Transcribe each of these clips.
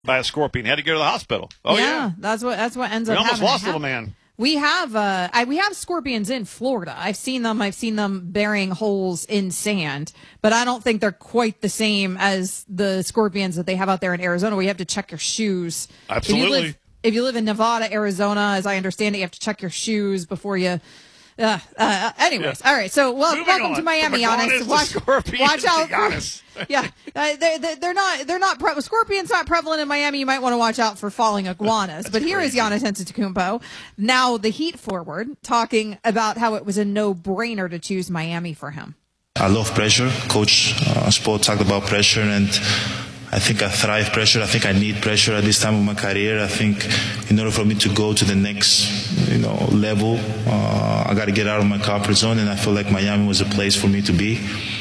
by a scorpion. Had to go to the hospital. Oh yeah. That's what ends We up almost happening. lost little man. We have scorpions in Florida. I've seen them burying holes in sand, but I don't think they're quite the same as the scorpions that they have out there in Arizona, where you have to check your shoes. Absolutely. If you live in Nevada, Arizona, as I understand it, you have to check your shoes before you. Anyways, all right. So welcome to Miami, Giannis. Watch out. They're not. Scorpions not prevalent in Miami. You might want to watch out for falling iguanas. But here is Giannis Antetokounmpo, now the Heat forward, talking about how it was a no-brainer to choose Miami for him. I love pressure. Coach Spo talked about pressure, and I think I thrive pressure. I think I need pressure at this time of my career. I think in order for me to go to the next, level, I got to get out of my comfort zone, and I feel like Miami was a place for me to be.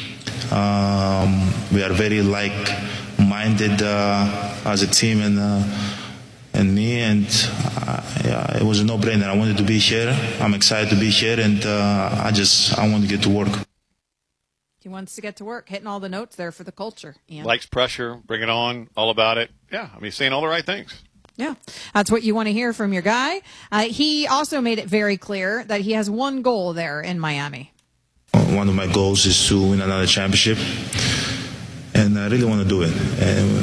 We are very like-minded as a team, and me, and it was a no-brainer. I wanted to be here. I'm excited to be here, and I want to get to work. He wants to get to work, hitting all the notes there for the culture. Ian. Likes pressure, bring it on, all about it. Yeah, he's saying all the right things. Yeah, that's what you want to hear from your guy. He also made it very clear that he has one goal there in Miami. One of my goals is to win another championship, and I really want to do it. And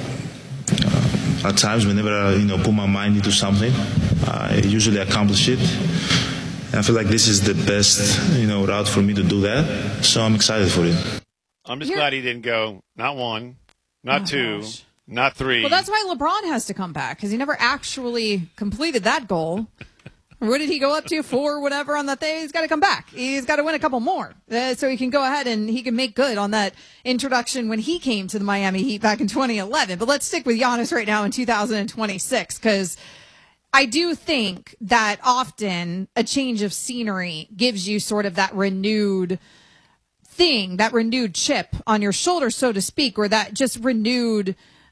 at times, whenever I put my mind into something, I usually accomplish it. I feel like this is the best, route for me to do that. So I'm excited for it. I'm just glad he didn't go not one, not two, not three. Well, that's why LeBron has to come back, because he never actually completed that goal. What did he go up to? 4, whatever on that day? He's got to come back. He's got to win a couple more so he can go ahead and he can make good on that introduction when he came to the Miami Heat back in 2011. But let's stick with Giannis right now in 2026, because I do think that often a change of scenery gives you sort of that renewed thing, that renewed chip on your shoulder, so to speak, or that just renewed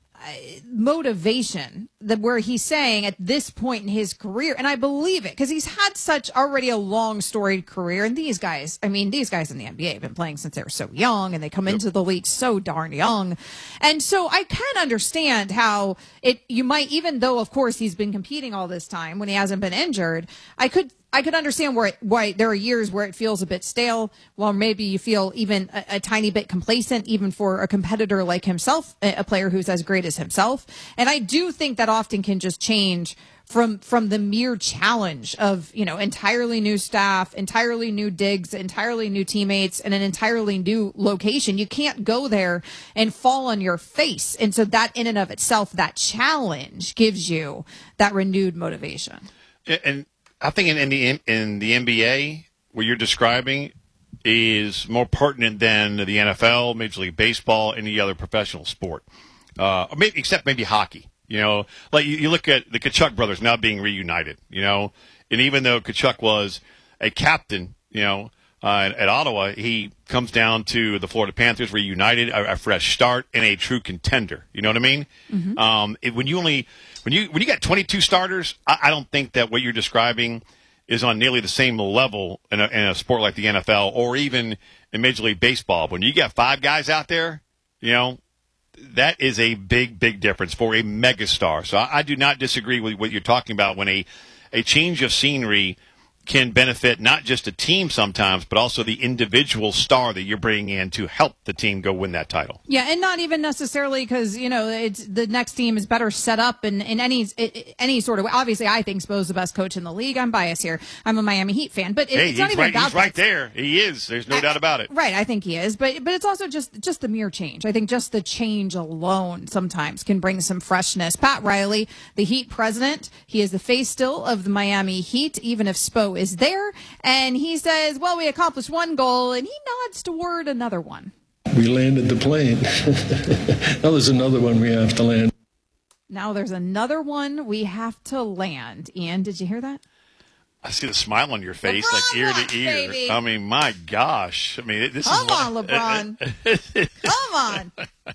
motivation, that where he's saying at this point in his career, and I believe it, because he's had such already a long storied career, and these guys in the NBA have been playing since they were so young, and they come into the league so darn young, and so I can understand how you might, even though of course he's been competing all this time when he hasn't been injured, I could understand why there are years where it feels a bit stale, while maybe you feel even a tiny bit complacent, even for a competitor like himself, a player who's as great as himself. And I do think that often can just change from the mere challenge of, entirely new staff, entirely new digs, entirely new teammates, and an entirely new location. You can't go there and fall on your face. And so that in and of itself, that challenge gives you that renewed motivation. And I think in the NBA, what you're describing is more pertinent than the NFL, Major League Baseball, any other professional sport, except maybe hockey. Like you look at the Tkachuk brothers now being reunited. And even though Tkachuk was a captain, at Ottawa, he comes down to the Florida Panthers, reunited, a fresh start, and a true contender. You know what I mean? Mm-hmm. When you got 22 starters, I don't think that what you're describing is on nearly the same level in a sport like the NFL or even in Major League Baseball. When you got 5 guys out there, that is a big, big difference for a megastar. So I do not disagree with what you're talking about when a change of scenery can benefit not just a team sometimes, but also the individual star that you're bringing in to help the team go win that title. Yeah, and not even necessarily because, it's the next team is better set up in any sort of way. Obviously, I think Spo's the best coach in the league. I'm biased here. I'm a Miami Heat fan, but it's not even about he's right there. He is. There's no doubt about it. Right, I think he is. But it's also just the mere change. I think just the change alone sometimes can bring some freshness. Pat Riley, the Heat president, he is the face still of the Miami Heat, even if Spo is there, and he says, well, we accomplished one goal, and he nods toward another one. We landed the plane. Now there's another one we have to land. Now there's another one we have to land. Ian, did you hear that? I see the smile on your face, LeBron like ear won, to ear. baby. I mean, my gosh. I mean, this Come on, LeBron. Come on.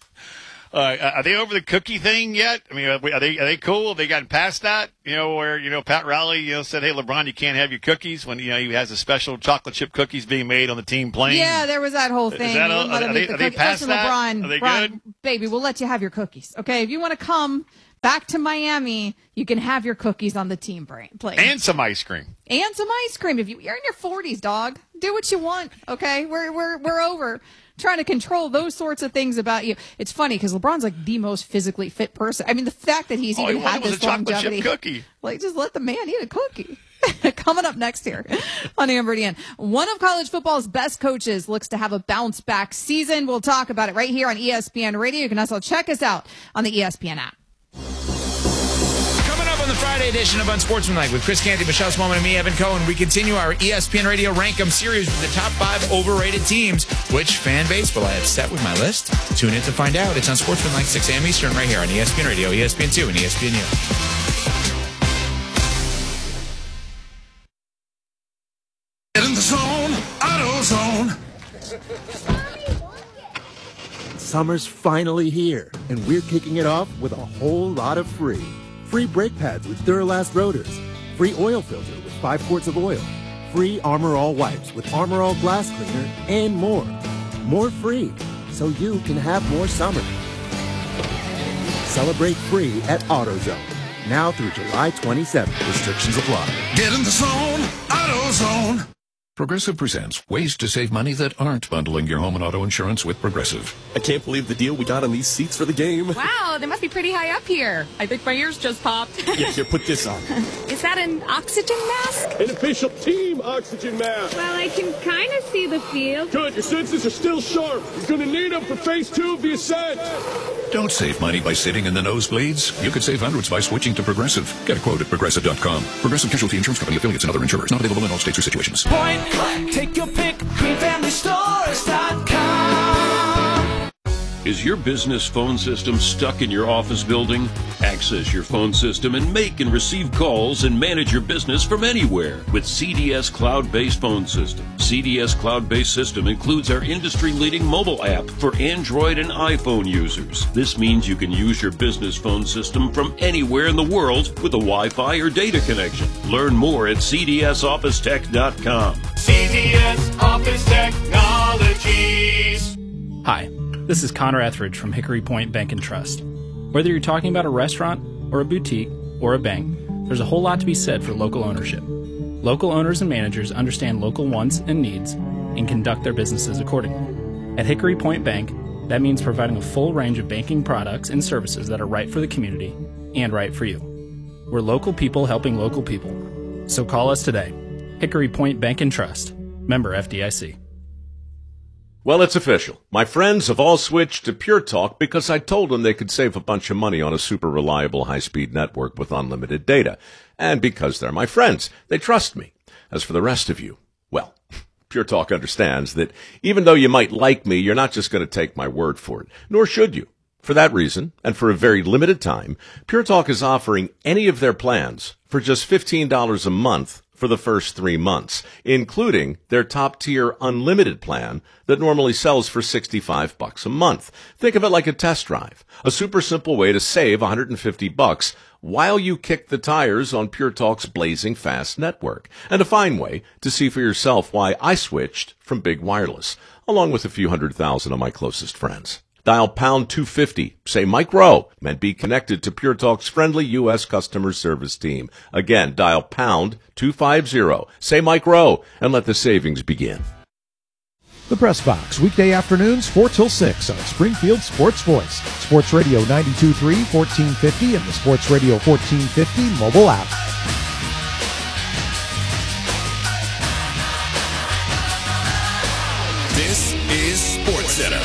Are they over the cookie thing yet? I mean, are they cool? Have they gotten past that? Where Pat Riley said, "Hey, LeBron, you can't have your cookies," when he has a special chocolate chip cookies being made on the team plane. Yeah, there was that whole thing. Are they past that? LeBron, are they LeBron, good? baby, we'll let you have your cookies. Okay, if you want to come back to Miami, you can have your cookies on the team plate. And some ice cream. And some ice cream. If you're in your 40s, dog, do what you want, okay? We're over trying to control those sorts of things about you. It's funny because LeBron's like the most physically fit person. I mean, the fact that he's even had this longevity. A chocolate chip cookie. Like, just let the man eat a cookie. Coming up next here on Amber and Ian. One of college football's best coaches looks to have a bounce back season. We'll talk about it right here on ESPN Radio. You can also check us out on the ESPN app. Coming up on the Friday edition of Unsportsmanlike with Chris Canty, Michelle Smallman, and me, Evan Cohen, we continue our ESPN Radio Rank 'em series with the top 5 overrated teams. Which fan base will I have set with my list? Tune in to find out. It's Unsportsmanlike 6 a.m. Eastern right here on ESPN Radio, ESPN2, and ESPNU. Get in the zone, AutoZone. Summer's finally here, and we're kicking it off with a whole lot of free. Free brake pads with Duralast rotors. Free oil filter with 5 quarts of oil. Free Armor All wipes with Armor All glass cleaner, and more. More free, so you can have more summer. Celebrate free at AutoZone. Now through July 27th. Restrictions apply. Get in the zone, AutoZone. Progressive presents ways to save money that aren't bundling your home and auto insurance with Progressive. I can't believe the deal we got on these seats for the game. Wow, they must be pretty high up here. I think my ears just popped. Yeah, here, put this on. Is that an oxygen mask? An official team oxygen mask. Well, I can kind of see the field. Good, your senses are still sharp. You're going to need them for phase 2 of the ascent. Don't save money by sitting in the nosebleeds. You could save hundreds by switching to Progressive. Get a quote at Progressive.com. Progressive Casualty Insurance Company, affiliates, and other insurers. Not available in all states or situations. Point blank, take your pick. GreenFamilyStores.com. Is your business phone system stuck in your office building? Access your phone system and make and receive calls and manage your business from anywhere with CDS Cloud-Based Phone System. CDS Cloud-Based System includes our industry-leading mobile app for Android and iPhone users. This means you can use your business phone system from anywhere in the world with a Wi-Fi or data connection. Learn more at cdsofficetech.com. CDS Office Technologies. Hi, this is Connor Etheridge from Hickory Point Bank & Trust. Whether you're talking about a restaurant or a boutique or a bank, there's a whole lot to be said for local ownership. Local owners and managers understand local wants and needs and conduct their businesses accordingly. At Hickory Point Bank, that means providing a full range of banking products and services that are right for the community and right for you. We're local people helping local people. So call us today. Hickory Point Bank & Trust. Member FDIC. Well, it's official. My friends have all switched to Pure Talk because I told them they could save a bunch of money on a super reliable high-speed network with unlimited data. And because they're my friends, they trust me. As for the rest of you, well, Pure Talk understands that even though you might like me, you're not just going to take my word for it, nor should you. For that reason, and for a very limited time, Pure Talk is offering any of their plans for just $15 a month for the first 3 months, including their top-tier unlimited plan that normally sells for $65 a month. Think of it like a test drive, a super simple way to save $150 while you kick the tires on Pure Talk's blazing fast network, and a fine way to see for yourself why I switched from Big Wireless, along with a few 100,000 of my closest friends. Dial pound 250, say Mike Rowe, and be connected to Pure Talk's friendly U.S. customer service team. Again, dial pound 250, say Mike Rowe, and let the savings begin. The Press Box, weekday afternoons 4 till 6 on Springfield Sports Voice, Sports Radio 92.3, 1450, and the Sports Radio 1450 mobile app. This is SportsCenter.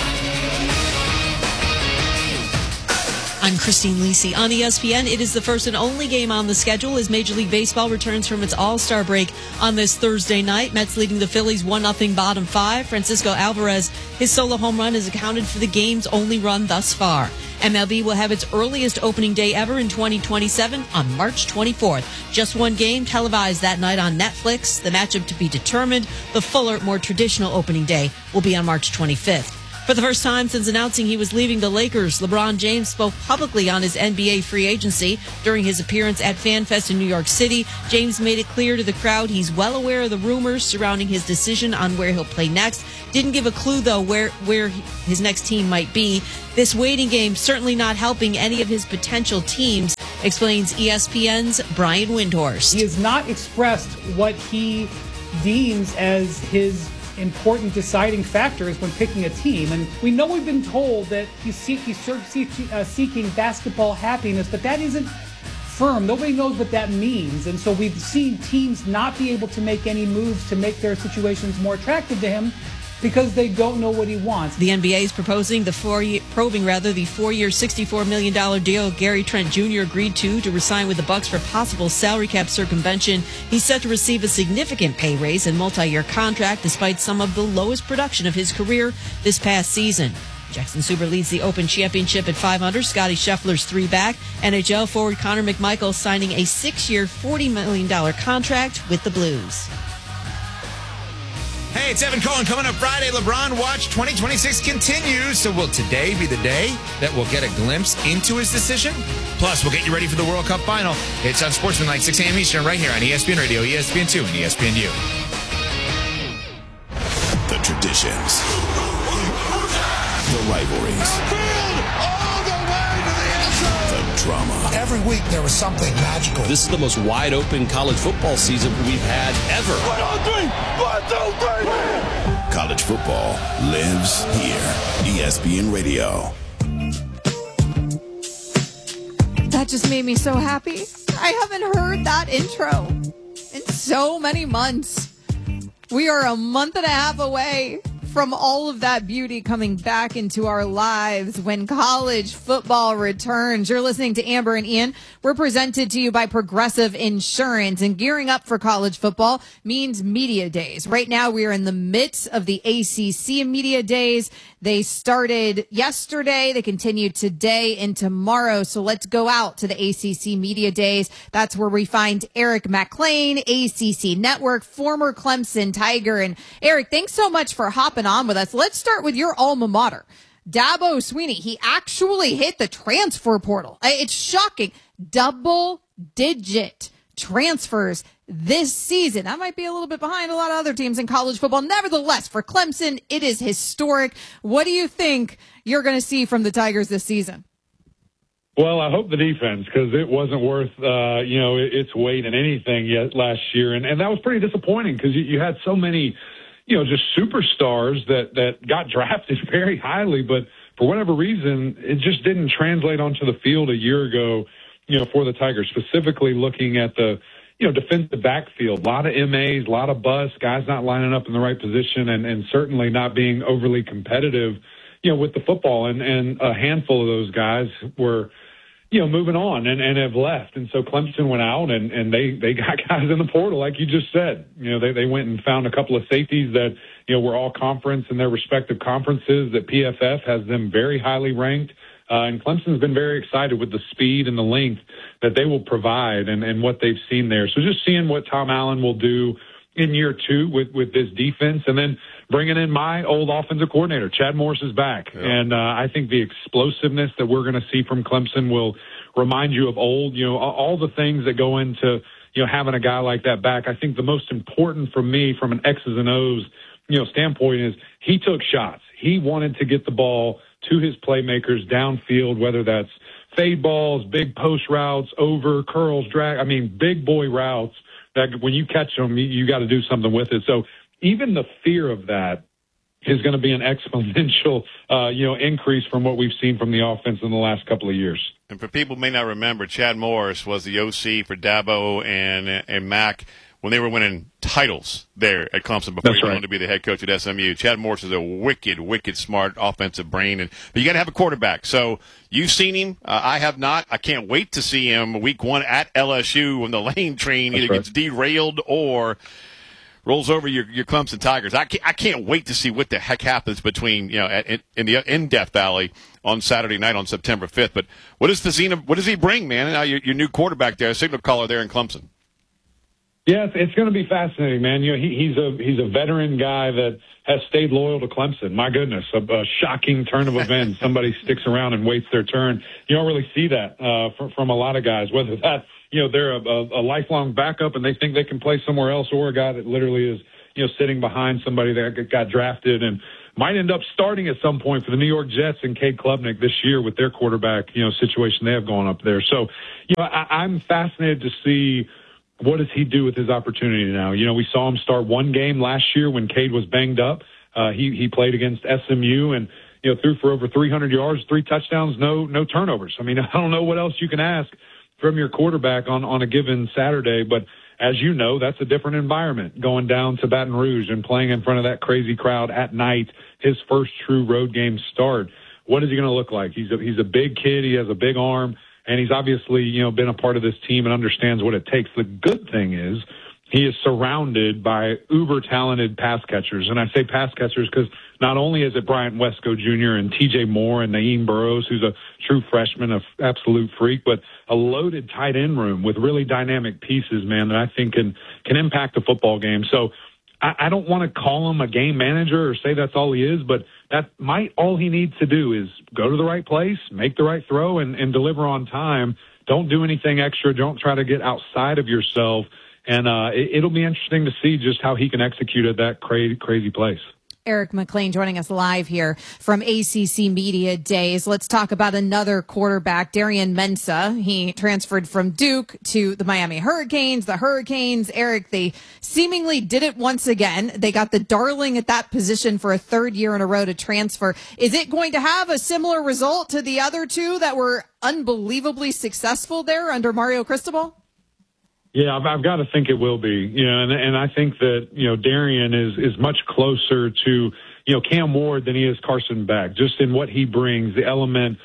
I'm Christine Lisi. On ESPN, it is the first and only game on the schedule as Major League Baseball returns from its All-Star break on this Thursday night. Mets leading the Phillies 1-0 bottom 5. Francisco Alvarez, his solo home run is accounted for the game's only run thus far. MLB will have its earliest opening day ever in 2027 on March 24th. Just one game televised that night on Netflix. The matchup to be determined. The fuller, more traditional opening day will be on March 25th. For the first time since announcing he was leaving the Lakers, LeBron James spoke publicly on his NBA free agency. During his appearance at FanFest in New York City, James made it clear to the crowd he's well aware of the rumors surrounding his decision on where he'll play next. Didn't give a clue, though, where his next team might be. This waiting game certainly not helping any of his potential teams, explains ESPN's Brian Windhorst. He has not expressed what he deems as his important deciding factors when picking a team. And we know we've been told that he's seeking basketball happiness, but that isn't firm. Nobody knows what that means. And so we've seen teams not be able to make any moves to make their situations more attractive to him because they don't know what he wants. The NBA is probing the 4-year, $64 million deal Gary Trent Jr. agreed to resign with the Bucks for possible salary cap circumvention. He's set to receive a significant pay raise and multi-year contract despite some of the lowest production of his career this past season. Jackson Super leads the Open Championship at 500. Scottie Scheffler's 3-back. NHL forward Connor McMichael signing a 6-year, $40 million contract with the Blues. Hey, it's Evan Cohen. Coming up Friday, LeBron Watch 2026 continues. So will today be the day that we'll get a glimpse into his decision? Plus, we'll get you ready for the World Cup final. It's on Sportsmanlike, 6 a.m. Eastern, right here on ESPN Radio, ESPN2, and ESPNU. The traditions. The rivalries. The drama. Every week there was something magical. This is the most wide open college football season we've had ever. 1, 2, 3. College football lives here. ESPN Radio. That just made me so happy. I haven't heard that intro in so many months. We are a month and a half away from all of that beauty coming back into our lives when college football returns. You're listening to Amber and Ian. We're presented to you by Progressive Insurance, and gearing up for college football means media days. Right now, we are in the midst of the ACC media days. They started yesterday. They continue today and tomorrow. So let's go out to the ACC media days. That's where we find Eric McLean, ACC Network, former Clemson Tiger. And Eric, thanks so much for hopping on with us. Let's start with your alma mater. Dabo Swinney, he actually hit the transfer portal. It's shocking. Double-digit transfers this season. That might be a little bit behind a lot of other teams in college football. Nevertheless, for Clemson, it is historic. What do you think you're going to see from the Tigers this season? Well, I hope the defense, because it wasn't worth, its weight in anything yet last year. And that was pretty disappointing because you had so many, just superstars that got drafted very highly, but for whatever reason, it just didn't translate onto the field a year ago, for the Tigers, specifically looking at the, defensive backfield. A lot of MAs, a lot of busts, guys not lining up in the right position, and certainly not being overly competitive, with the football. And a handful of those guys were, moving on and have left. And so Clemson went out and they got guys in the portal, like you just said. They went and found a couple of safeties that, were all conference in their respective conferences, that PFF has them very highly ranked. And Clemson's been very excited with the speed and the length that they will provide and what they've seen there. So just seeing what Tom Allen will do in year two with this defense, and then bringing in my old offensive coordinator. Chad Morris is back. Yeah. And I think the explosiveness that we're going to see from Clemson will remind you of old, all the things that go into, having a guy like that back. I think the most important for me from an X's and O's, standpoint is he took shots. He wanted to get the ball to his playmakers downfield, whether that's fade balls, big post routes, over, curls, drag. I mean, big boy routes that when you catch them, you got to do something with it. So even the fear of that is going to be an exponential, increase from what we've seen from the offense in the last couple of years. And for people who may not remember, Chad Morris was the OC for Dabo and Mac when they were winning titles there at Clemson before he went on to be the head coach at SMU. Chad Morris is a wicked smart offensive brain, but you got to have a quarterback. So you've seen him. I have not. I can't wait to see him week one at LSU when the lane train either gets derailed or rolls over your Clemson Tigers. I can't wait to see what the heck happens between in Death Valley on Saturday night on September 5th. But what does he bring, man? Now your new quarterback there, signal caller there in Clemson. Yeah, it's going to be fascinating, man. You know, he's a veteran guy that has stayed loyal to Clemson. My goodness, a shocking turn of events. Somebody sticks around and waits their turn. You don't really see that from a lot of guys, whether that, you know, they're a lifelong backup and they think they can play somewhere else, or a guy that literally is, you know, sitting behind somebody that got drafted and might end up starting at some point for the New York Jets and Cade Klubnik this year with their quarterback, you know, situation they have going up there. So, you know, I'm fascinated to see what does he do with his opportunity now. You know, we saw him start one game last year when Cade was banged up. He played against SMU and, you know, threw for over 300 yards, 3 touchdowns, no turnovers. I mean, I don't know what else you can ask from your quarterback on a given Saturday, but as you know, that's a different environment going down to Baton Rouge and playing in front of that crazy crowd at night, his first true road game start. What is he going to look like? He's a big kid. He has a big arm, and he's obviously, you know, been a part of this team and understands what it takes. The good thing is he is surrounded by uber talented pass catchers. And I say pass catchers because not only is it Bryant Wesco Jr. and TJ Moore and Naeem Burrows, who's a true freshman, an absolute freak, but a loaded tight end room with really dynamic pieces, man, that I think can impact the football game. So I don't want to call him a game manager or say that's all he is, but all he needs to do is go to the right place, make the right throw, and deliver on time. Don't do anything extra. Don't try to get outside of yourself. And it'll be interesting to see just how he can execute at that crazy place. Eric McLean joining us live here from ACC Media Days. Let's talk about another quarterback, Darian Mensah. He transferred from Duke to the Miami Hurricanes. The Hurricanes, Eric, they seemingly did it once again. They got the darling at that position for a third year in a row to transfer. Is it going to have a similar result to the other two that were unbelievably successful there under Mario Cristobal? Yeah, I've got to think it will be, you know, and I think that, you know, Darian is much closer to, you know, Cam Ward than he is Carson Beck, just in what he brings, the element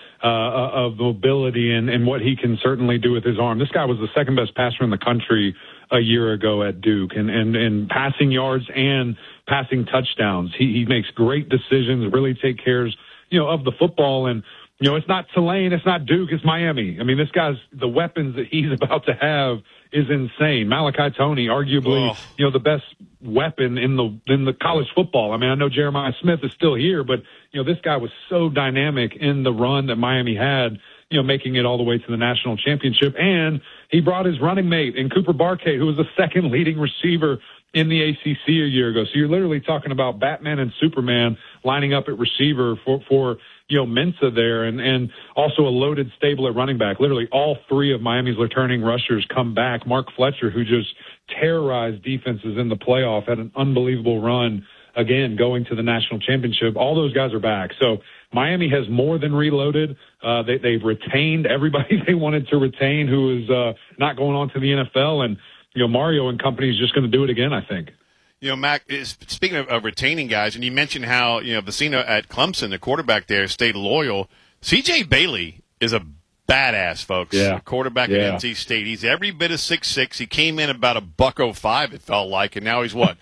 of mobility and what he can certainly do with his arm. This guy was the second best passer in the country a year ago at Duke, and passing yards and passing touchdowns. He makes great decisions, really take cares, you know, of the football. And, you know, it's not Tulane, it's not Duke, it's Miami. I mean, this guy's, the weapons that he's about to have is insane. Malachi Toney, arguably, you know, the best weapon in the college football. I mean, I know Jeremiah Smith is still here, but, you know, this guy was so dynamic in the run that Miami had, you know, making it all the way to the national championship. And he brought his running mate in Cooper Barkay, who was the second leading receiver in the ACC a year ago. So you're literally talking about Batman and Superman lining up at receiver for you know, Mensah there, and also a loaded stable at running back. Literally all 3 of Miami's returning rushers come back. Mark Fletcher, who just terrorized defenses in the playoff, had an unbelievable run, again, going to the national championship. All those guys are back. So Miami has more than reloaded. They've retained everybody they wanted to retain who is not going on to the NFL. And, you know, Mario and company is just going to do it again, I think. You know, Mac, speaking of retaining guys, and you mentioned how, you know, Vecino at Clemson, the quarterback there, stayed loyal. C.J. Bailey is a badass, folks. Yeah. Quarterback at NC State. He's every bit of 6'6". He came in about $105, it felt like, and now he's what?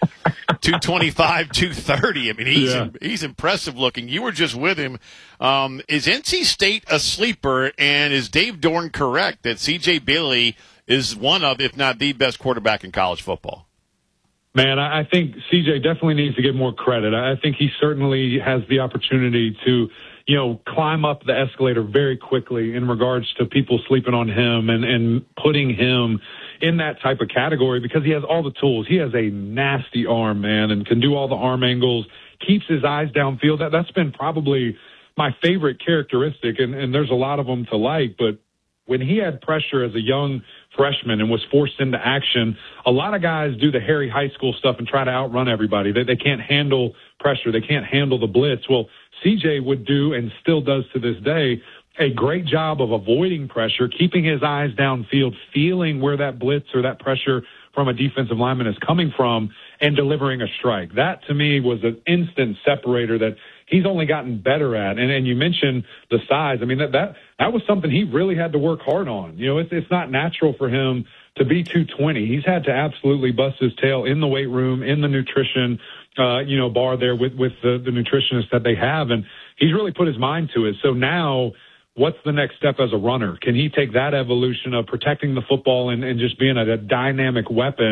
225, 230. I mean, he's impressive looking. You were just with him. Is NC State a sleeper, and is Dave Dorn correct that C.J. Bailey is one of, if not the best quarterback in college football? Man, I think CJ definitely needs to get more credit. I think he certainly has the opportunity to, you know, climb up the escalator very quickly in regards to people sleeping on him and putting him in that type of category because he has all the tools. He has a nasty arm, man, and can do all the arm angles, keeps his eyes downfield. That's been probably my favorite characteristic, and there's a lot of them to like, but when he had pressure as a young freshman and was forced into action, a lot of guys do the hairy high school stuff and try to outrun everybody. They can't handle pressure. They can't handle the blitz. Well, CJ would do, and still does to this day, a great job of avoiding pressure, keeping his eyes downfield, feeling where that blitz or that pressure from a defensive lineman is coming from, and delivering a strike. That, to me, was an instant separator that he's only gotten better at. And you mentioned the size. I mean, that was something he really had to work hard on. You know, it's not natural for him to be 220. He's had to absolutely bust his tail in the weight room, in the nutrition, bar there with the nutritionists that they have. And he's really put his mind to it. So now, what's the next step as a runner? Can he take that evolution of protecting the football and just being a dynamic weapon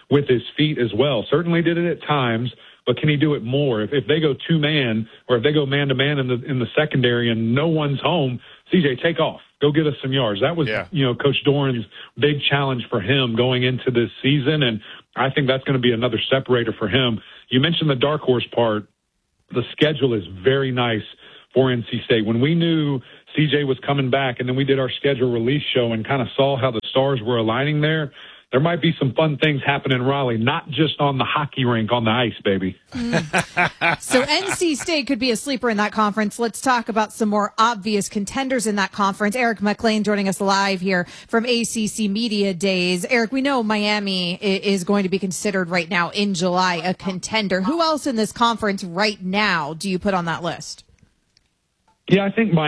with his feet as well. Certainly did it at times, but can he do it more? If they go 2-man or if they go man-to-man in the secondary and no one's home, CJ, take off. Go get us some yards. That was, Coach Doran's big challenge for him going into this season, and I think that's going to be another separator for him. You mentioned the dark horse part. The schedule is very nice for NC State. When we knew CJ was coming back and then we did our schedule release show and kind of saw how the stars were aligning there might be some fun things happening in Raleigh, not just on the hockey rink, on the ice, baby. So NC State could be a sleeper in that conference. Let's talk about some more obvious contenders in that conference. Eric McLean joining us live here from ACC Media Days. Eric, we know Miami is going to be considered right now in July a contender. Who else in this conference right now do you put on that list? Yeah, I think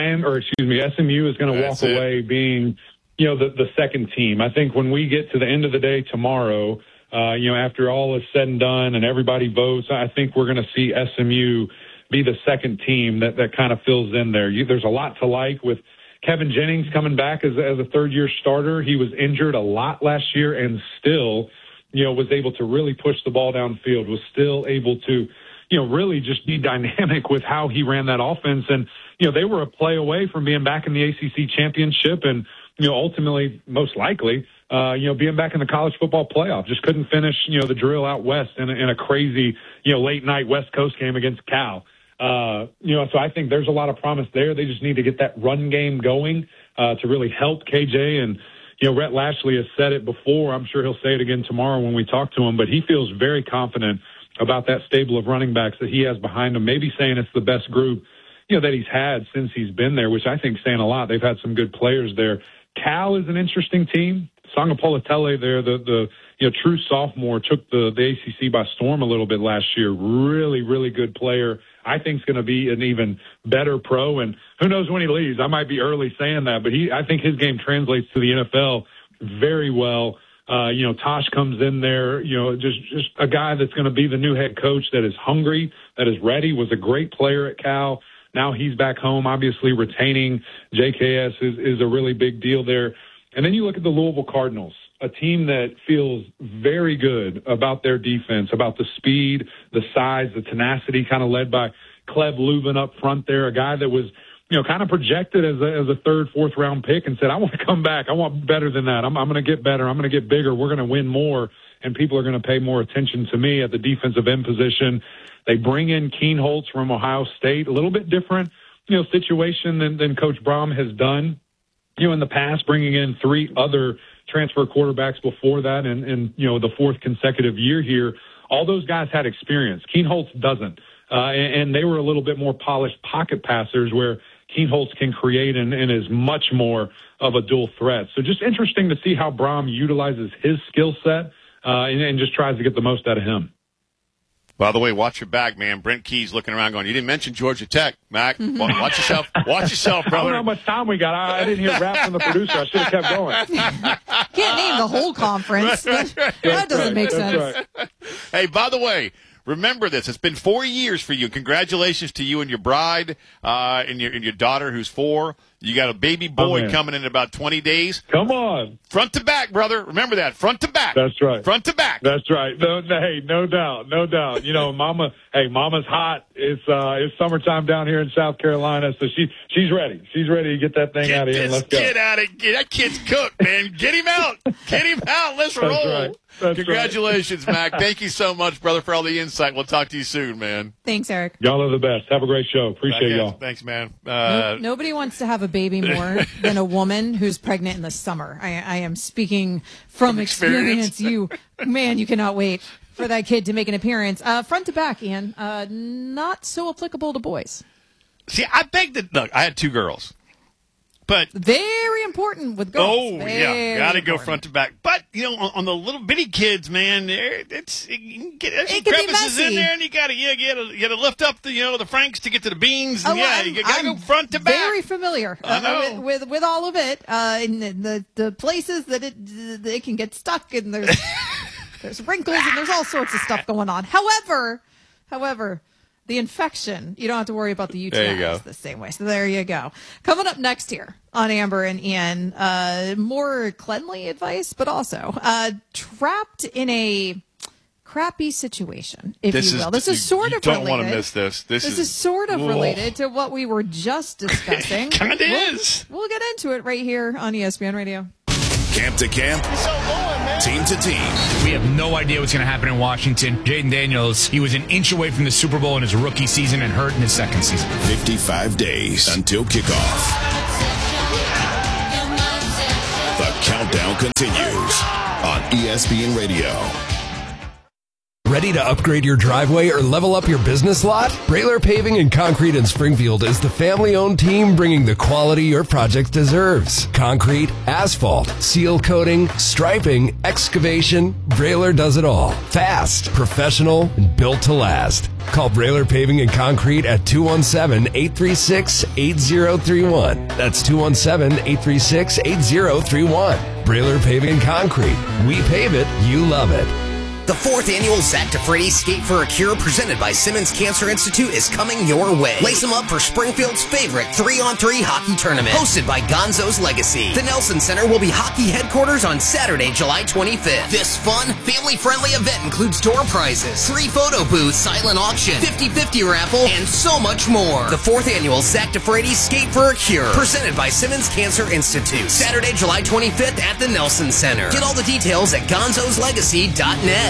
SMU is going to walk away being the second team. I think when we get to the end of the day tomorrow, after all is said and done and everybody votes, I think we're going to see SMU be the second team that kind of fills in there. There's a lot to like with Kevin Jennings coming back as a third-year starter. He was injured a lot last year and still, was able to really push the ball downfield, was still able to, really just be dynamic with how he ran that offense. And, they were a play away from being back in the ACC championship and, ultimately, most likely, being back in the college football playoff. Just couldn't finish, the drill out west in a crazy, late night West Coast game against Cal. So I think there's a lot of promise there. They just need to get that run game going to really help KJ. And, Rhett Lashley has said it before. I'm sure he'll say it again tomorrow when we talk to him. But he feels very confident about that stable of running backs that he has behind him, maybe saying it's the best group, that he's had since he's been there, which I think is saying a lot. They've had some good players there. Cal is an interesting team. Sangapolatele there, the true sophomore, took the ACC by storm a little bit last year. Really, really good player. I think is going to be an even better pro. And who knows when he leaves? I might be early saying that, but I think his game translates to the NFL very well. Tosh comes in there, just a guy that's going to be the new head coach that is hungry, that is ready, was a great player at Cal. Now he's back home. Obviously, retaining JKS is a really big deal there. And then you look at the Louisville Cardinals, a team that feels very good about their defense, about the speed, the size, the tenacity, kind of led by Cleb Lubin up front there, a guy that was, kind of projected as a third, fourth round pick and said, I want to come back. I want better than that. I'm going to get better. I'm going to get bigger. We're going to win more, and people are going to pay more attention to me at the defensive end position. They bring in Keen Holtz from Ohio State, a little bit different, situation than Coach Brom has done, in the past, bringing in 3 other transfer quarterbacks before that and the 4th consecutive year here. All those guys had experience. Keen Holtz doesn't. And they were a little bit more polished pocket passers where Keen Holtz can create and is much more of a dual threat. So just interesting to see how Brom utilizes his skill set and just tries to get the most out of him. By the way, watch your back, man. Brent Key's looking around going, you didn't mention Georgia Tech, Mac. Watch yourself. Watch yourself, brother. I don't know how much time we got. I didn't hear rap from the producer. I should have kept going. Can't name the whole conference. That doesn't make sense. Right. Hey, by the way, remember this. It's been 4 years for you. Congratulations to you and your bride and your daughter who's 4. You got a baby boy coming in about 20 days. Come on. Front to back, brother. Remember that. Front to back. That's right. Front to back. That's right. No doubt. Mama's hot. It's summertime down here in South Carolina, so she's ready. She's ready to get that thing out of here. Let's go. Get out of here. That kid's cooked, man. Get him out. Get him out. Let's roll. Right. Congratulations, Mac. Thank you so much, brother, for all the insight. We'll talk to you soon, man. Thanks, Eric. Y'all are the best. Have a great show. Appreciate y'all. Thanks, man. Nobody wants to have a baby more than a woman who's pregnant in the summer. I am speaking from experience. You cannot wait for that kid to make an appearance. Front to back, Ian. Not so applicable to boys. See, I beg to look. I had 2 girls. But very important with girls. Oh, yeah. Got to go front to back. But, on the little bitty kids, man, it can get some crevices in there, and you got to lift up the franks to get to the beans. And you got to go front to back. Very familiar with all of it. In the places that it can get stuck, and there's wrinkles, and there's all sorts of stuff going on. However, the infection, you don't have to worry about the UTIs the same way. So there you go. Coming up next here on Amber and Ian, more cleanly advice, but also trapped in a crappy situation, if This you is- will. This is sort you of don't related. wanna miss this. This is- sort of Whoa. related to what we were just discussing. Kinda is. We'll get into it right here on ESPN Radio. Camp to camp, team to team. We have no idea what's going to happen in Washington. Jaden Daniels, he was an inch away from the Super Bowl in his rookie season and hurt in his second season. 55 days until kickoff. The countdown continues on ESPN Radio. Ready to upgrade your driveway or level up your business lot? Brailer Paving and Concrete in Springfield is the family-owned team bringing the quality your project deserves. Concrete, asphalt, seal coating, striping, excavation, Brailer does it all. Fast, professional, and built to last. Call Brailer Paving and Concrete at 217-836-8031. That's 217-836-8031. Brailer Paving and Concrete. We pave it, you love it. The 4th annual Zach DeFrady Skate for a Cure presented by Simmons Cancer Institute is coming your way. Lace them up for Springfield's favorite 3-on-3 hockey tournament, hosted by Gonzo's Legacy. The Nelson Center will be hockey headquarters on Saturday, July 25th. This fun, family-friendly event includes door prizes, 3 photo booths, silent auction, 50-50 raffle, and so much more. The 4th annual Zach DeFrady Skate for a Cure, presented by Simmons Cancer Institute. Saturday, July 25th at the Nelson Center. Get all the details at gonzoslegacy.net.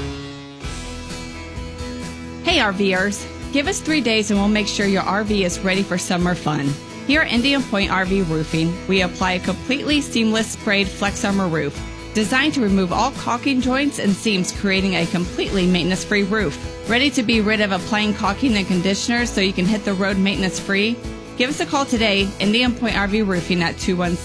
Hey RVers, give us 3 days and we'll make sure your RV is ready for summer fun. Here at Indian Point RV Roofing, we apply a completely seamless sprayed Flex Armor roof, designed to remove all caulking joints and seams, creating a completely maintenance-free roof. Ready to be rid of applying caulking and conditioner so you can hit the road maintenance-free? Give us a call today, Indian Point RV Roofing at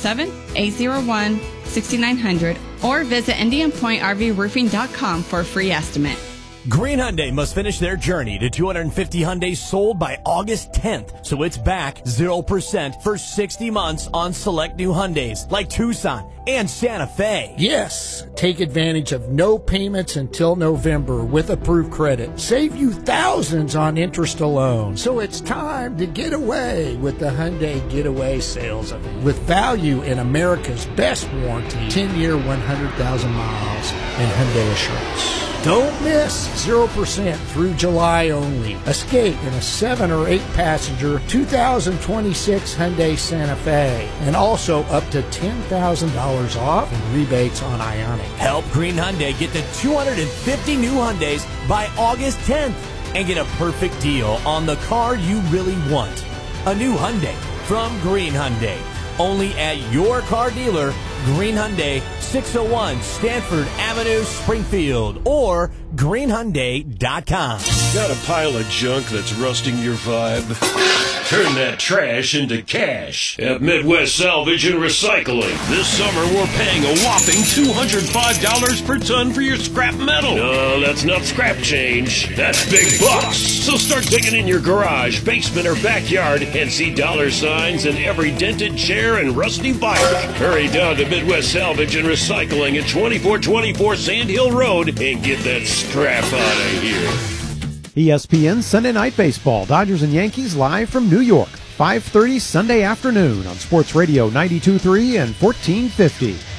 217-801-6900, or visit IndianPointRVRoofing.com for a free estimate. Green Hyundai must finish their journey to 250 Hyundais sold by August 10th, so it's back 0% for 60 months on select new Hyundais like Tucson and Santa Fe. Yes, take advantage of no payments until November with approved credit. Save you thousands on interest alone. So it's time to get away with the Hyundai Getaway Sales Event. With value in America's best warranty, 10-year, 100,000 miles, and Hyundai Assurance. Don't miss 0% through July only. Escape in a 7 or 8 passenger 2026 Hyundai Santa Fe, and also up to $10,000 off in rebates on Ioniq. Help Green Hyundai get to 250 new Hyundais by August 10th and get a perfect deal on the car you really want. A new Hyundai from Green Hyundai. Only at your car dealer, Green Hyundai, 601 Stanford Avenue, Springfield, or greenhyundai.com. Got a pile of junk that's rusting your vibe? Turn that trash into cash at Midwest Salvage and Recycling. This summer, we're paying a whopping $205 per ton for your scrap metal. No, that's not scrap change. That's big bucks. So start digging in your garage, basement, or backyard and see dollar signs in every dented chair and rusty bike. Hurry down to Midwest Salvage and Recycling at 2424 Sand Hill Road and get that scrap out of here. ESPN Sunday Night Baseball. Dodgers and Yankees live from New York. 5:30 Sunday afternoon on Sports Radio 92.3 and 1450.